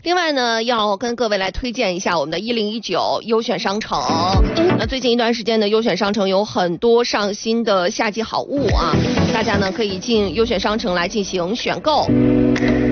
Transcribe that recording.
另外呢，要跟各位来推荐一下我们的1019优选商城。那最近一段时间呢，优选商城有很多上新的夏季好物啊，大家呢可以进优选商城来进行选购。